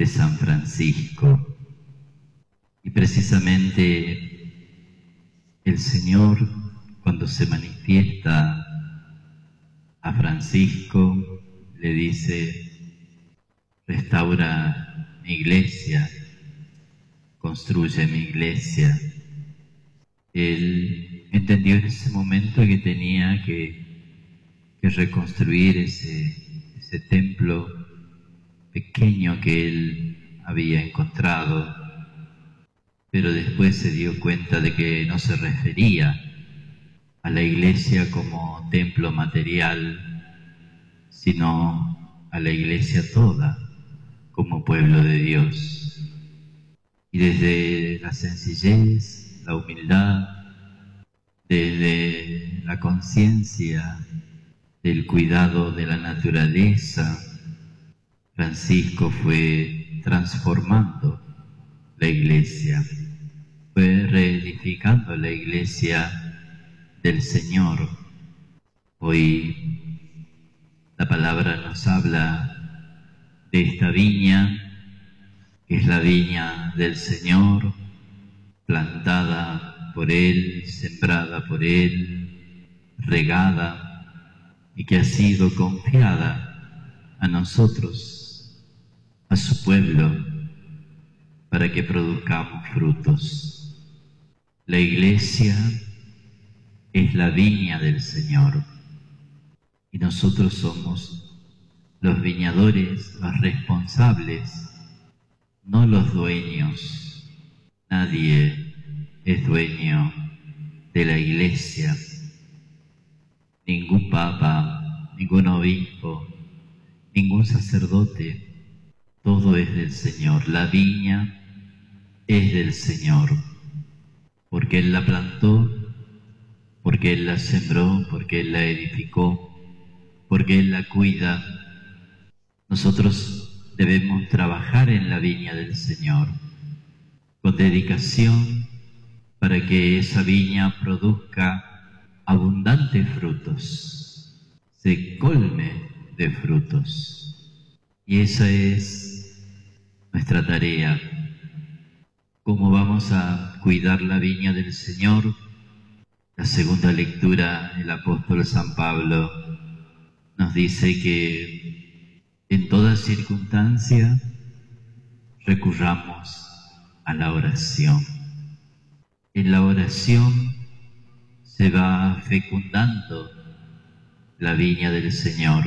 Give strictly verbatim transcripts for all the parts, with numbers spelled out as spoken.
de San Francisco. Y precisamente el Señor, cuando se manifiesta a Francisco, le dice: restaura mi iglesia, construye mi iglesia. Él entendió en ese momento que tenía que, que reconstruir ese, ese templo pequeño que él había encontrado, pero después se dio cuenta de que no se refería a la iglesia como templo material, sino a la iglesia toda como pueblo de Dios. Y desde la sencillez, la humildad, desde la conciencia del cuidado de la naturaleza, Francisco fue transformando la iglesia, fue reedificando la iglesia del Señor. Hoy la palabra nos habla de esta viña, que es la viña del Señor, plantada por Él, sembrada por Él, regada, y que ha sido confiada a nosotros, a su pueblo, para que produzcamos frutos. La iglesia es la viña del Señor, y nosotros somos los viñadores, los responsables, no los dueños. Nadie es dueño de la iglesia, ningún papa, ningún obispo, ningún sacerdote. Todo es del Señor. La viña es del Señor, porque Él la plantó, porque Él la sembró, porque Él la edificó, porque Él la cuida. Nosotros debemos trabajar en la viña del Señor con dedicación para que esa viña produzca abundantes frutos, se colme de frutos. Y esa es nuestra tarea. ¿Cómo vamos a cuidar la viña del Señor? La segunda lectura, el apóstol San Pablo nos dice que en toda circunstancia recurramos a la oración. En la oración se va fecundando la viña del Señor,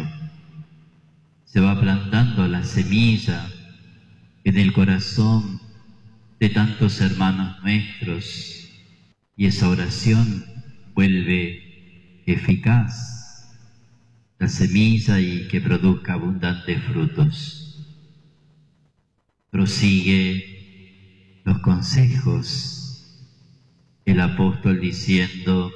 se va plantando la semilla en el corazón de tantos hermanos nuestros, y esa oración vuelve eficaz la semilla y que produzca abundantes frutos. Prosigue los consejos el apóstol diciendo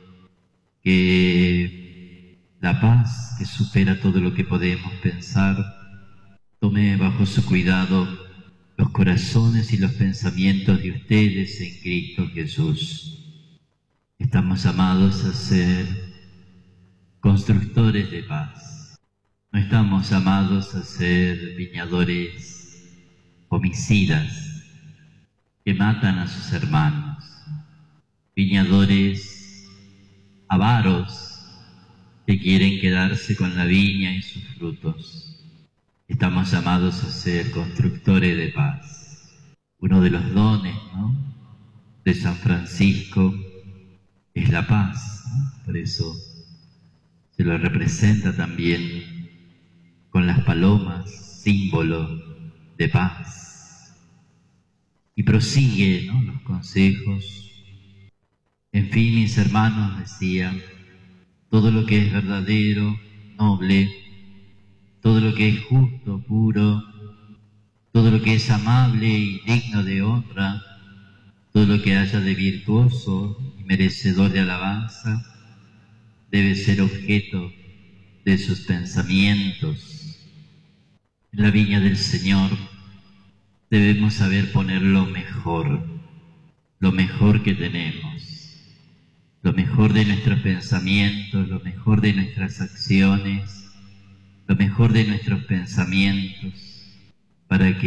que la paz, que supera todo lo que podemos pensar, tome bajo su cuidado los corazones y los pensamientos de ustedes en Cristo Jesús. Estamos llamados a ser constructores de paz. No estamos llamados a ser viñadores homicidas que matan a sus hermanos, viñadores avaros que quieren quedarse con la viña y sus frutos. Estamos llamados a ser constructores de paz. Uno de los dones, ¿no?, de San Francisco es la paz, ¿no? Por eso se lo representa también con las palomas, símbolo de paz. Y prosigue, ¿no?, los consejos. En fin, mis hermanos, decía, todo lo que es verdadero, noble, todo lo que es justo, puro, todo lo que es amable y digno de honra, todo lo que haya de virtuoso y merecedor de alabanza, debe ser objeto de sus pensamientos. En la viña del Señor debemos saber poner lo mejor, lo mejor que tenemos, lo mejor de nuestros pensamientos, lo mejor de nuestras acciones, lo mejor de nuestros pensamientos, para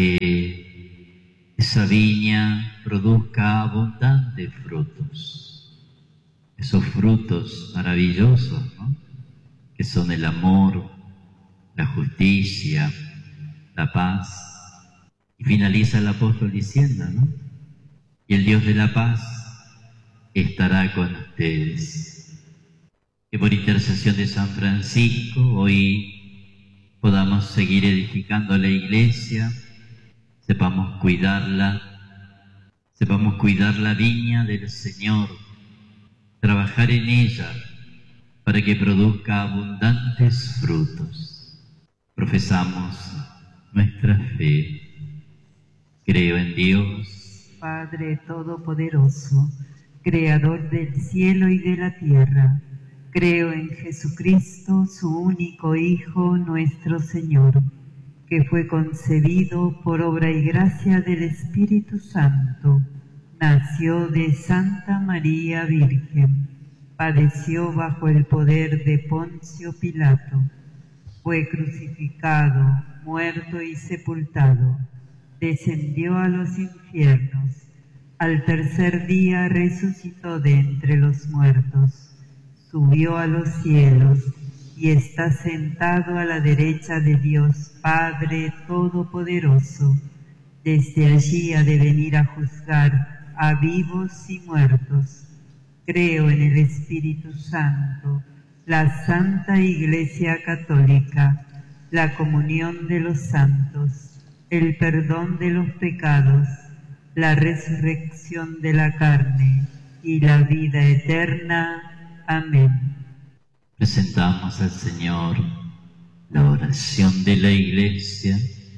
que esa viña produzca abundantes frutos, esos frutos maravillosos, ¿no?, que son el amor, la justicia, la paz. Y finaliza el apóstol diciendo, ¿no?, y el Dios de la paz estará con ustedes. Que por intercesión de San Francisco hoy podamos seguir edificando la iglesia, sepamos cuidarla, sepamos cuidar la viña del Señor, trabajar en ella para que produzca abundantes frutos. Profesamos nuestra fe. Creo en Dios, Padre Todopoderoso, Creador del cielo y de la tierra. Creo en Jesucristo, su único Hijo, nuestro Señor, que fue concebido por obra y gracia del Espíritu Santo. Nació de Santa María Virgen, padeció bajo el poder de Poncio Pilato, fue crucificado, muerto y sepultado, descendió a los infiernos, al tercer día resucitó de entre los muertos, subió a los cielos y está sentado a la derecha de Dios Padre Todopoderoso. Desde allí ha de venir a juzgar a vivos y muertos. Creo en el Espíritu Santo, la Santa Iglesia Católica, la comunión de los santos, el perdón de los pecados, la resurrección de la carne y la vida eterna. Amén. Presentamos al Señor la oración de la Iglesia.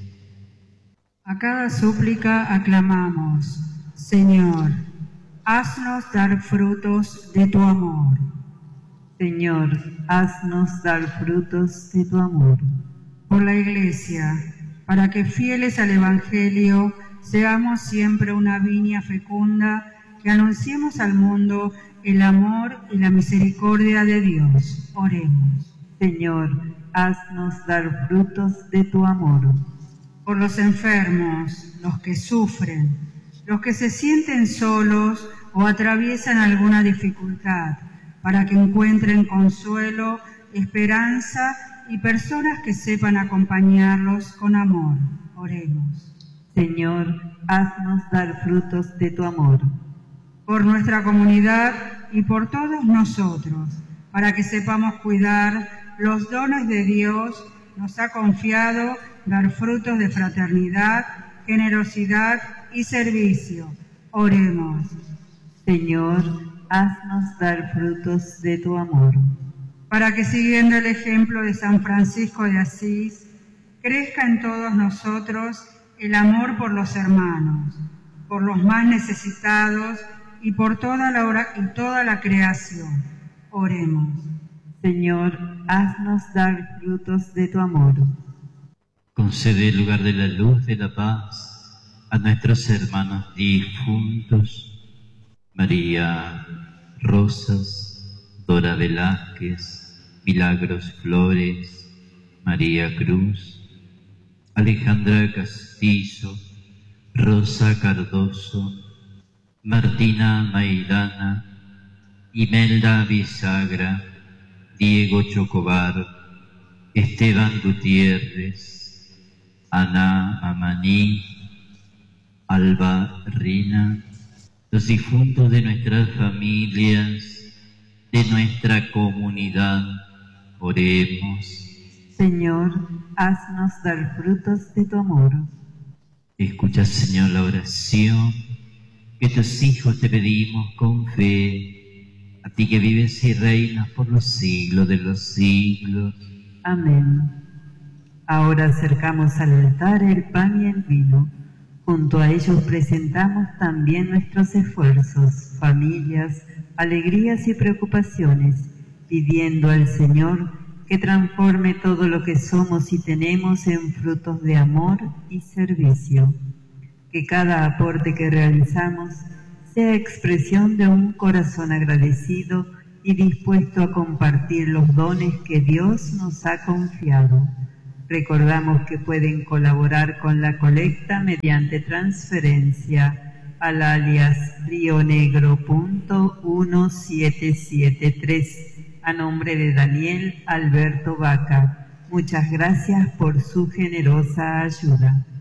A cada súplica aclamamos: Señor, haznos dar frutos de tu amor. Señor, haznos dar frutos de tu amor. Por la Iglesia, para que fieles al Evangelio seamos siempre una viña fecunda, que anunciemos al mundo el amor y la misericordia de Dios. Oremos. Señor, haznos dar frutos de tu amor. Por los enfermos, los que sufren, los que se sienten solos o atraviesan alguna dificultad, para que encuentren consuelo, esperanza y personas que sepan acompañarlos con amor. Oremos. Señor, haznos dar frutos de tu amor. Por nuestra comunidad y por todos nosotros, para que sepamos cuidar los dones de Dios, nos ha confiado dar frutos de fraternidad, generosidad y servicio. Oremos. Señor, haznos dar frutos de tu amor. Para que, siguiendo el ejemplo de San Francisco de Asís, crezca en todos nosotros el amor por los hermanos, por los más necesitados y por toda la, hora, y toda la creación. Oremos. Señor, haznos dar frutos de tu amor. Concede el lugar de la luz de la paz a nuestros hermanos difuntos: María Rosas, Dora Velázquez, Milagros Flores, María Cruz, Alejandra Castillo, Rosa Cardoso, Martina Maidana, Imelda Bisagra, Diego Chocobar, Esteban Gutiérrez, Ana Amaní, Alba Rina, los difuntos de nuestras familias, de nuestra comunidad. Oremos. Señor, haznos dar frutos de tu amor. Escucha, Señor, la oración que tus hijos te pedimos con fe, a ti que vives y reinas por los siglos de los siglos. Amén. Ahora acercamos al altar el pan y el vino. Junto a ellos presentamos también nuestros esfuerzos, familias, alegrías y preocupaciones, pidiendo al Señor que transforme todo lo que somos y tenemos en frutos de amor y servicio. Que cada aporte que realizamos sea expresión de un corazón agradecido y dispuesto a compartir los dones que Dios nos ha confiado. Recordamos que pueden colaborar con la colecta mediante transferencia al alias rionegro punto uno siete siete tres a nombre de Daniel Alberto Vaca. Muchas gracias por su generosa ayuda.